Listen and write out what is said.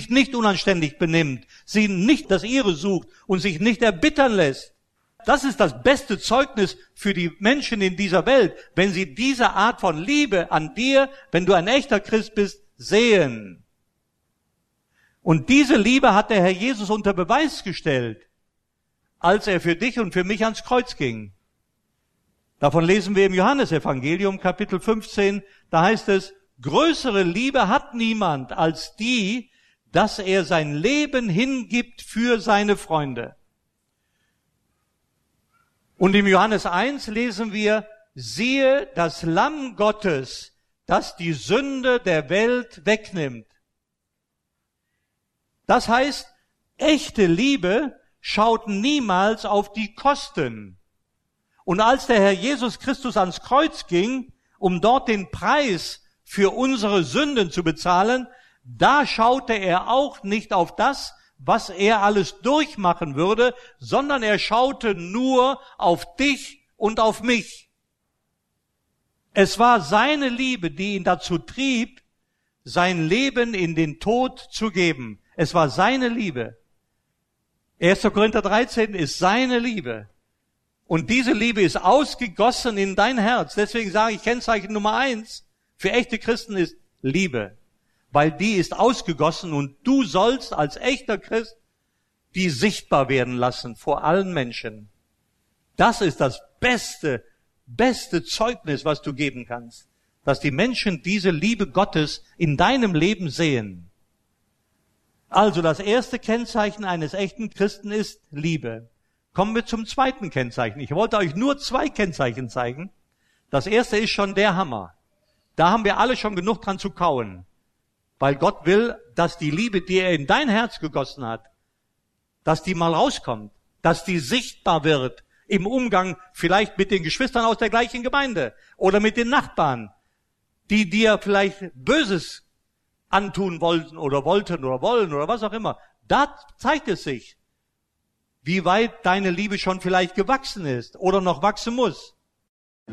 nicht unanständig benimmt, sie nicht das Ihre sucht und sich nicht erbittern lässt. Das ist das beste Zeugnis für die Menschen in dieser Welt, wenn sie diese Art von Liebe an dir, wenn du ein echter Christ bist, sehen. Und diese Liebe hat der Herr Jesus unter Beweis gestellt, als er für dich und für mich ans Kreuz ging. Davon lesen wir im Johannesevangelium, Kapitel 15, da heißt es, größere Liebe hat niemand als die, dass er sein Leben hingibt für seine Freunde. Und im Johannes 1 lesen wir, siehe das Lamm Gottes, das die Sünde der Welt wegnimmt. Das heißt, echte Liebe schaut niemals auf die Kosten. Und als der Herr Jesus Christus ans Kreuz ging, um dort den Preis für unsere Sünden zu bezahlen, da schaute er auch nicht auf das, was er alles durchmachen würde, sondern er schaute nur auf dich und auf mich. Es war seine Liebe, die ihn dazu trieb, sein Leben in den Tod zu geben. Es war seine Liebe. 1. Korinther 13 ist seine Liebe. Und diese Liebe ist ausgegossen in dein Herz. Deswegen sage ich, Kennzeichen Nummer 1 für echte Christen ist Liebe. Weil die ist ausgegossen und du sollst als echter Christ die sichtbar werden lassen vor allen Menschen. Das ist das beste Zeugnis, was du geben kannst. Dass die Menschen diese Liebe Gottes in deinem Leben sehen. Also das erste Kennzeichen eines echten Christen ist Liebe. Kommen wir zum zweiten Kennzeichen. Ich wollte euch nur 2 Kennzeichen zeigen. Das erste ist schon der Hammer. Da haben wir alle schon genug dran zu kauen. Weil Gott will, dass die Liebe, die er in dein Herz gegossen hat, dass die mal rauskommt, dass die sichtbar wird im Umgang vielleicht mit den Geschwistern aus der gleichen Gemeinde oder mit den Nachbarn, die dir vielleicht Böses antun wollten oder wollen oder was auch immer. Da zeigt es sich, wie weit deine Liebe schon vielleicht gewachsen ist oder noch wachsen muss.